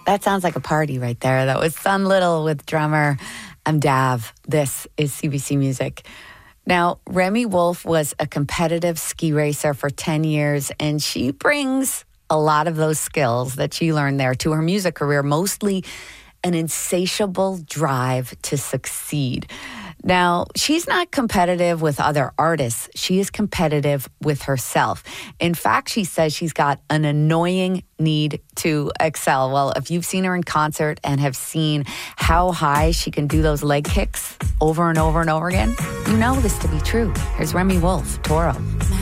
That sounds like a party right there. That was Sun Little with drummer Dav. This is CBC Music. Now, Remi Wolf was a competitive ski racer for 10 years, and she brings a lot of those skills that she learned there to her music career, mostly an insatiable drive to succeed. Now, she's not competitive with other artists. She is competitive with herself. In fact, she says she's got an annoying need to excel. Well, if you've seen her in concert and have seen how high she can do those leg kicks over and over and over again, you know this to be true. Here's Remi Wolf, Toro.